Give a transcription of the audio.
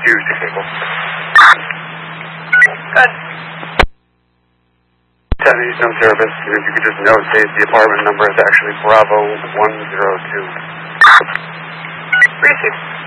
Hughes disabled. Good. 10 East no service. If you could just notate the apartment number is actually Bravo 102. Received.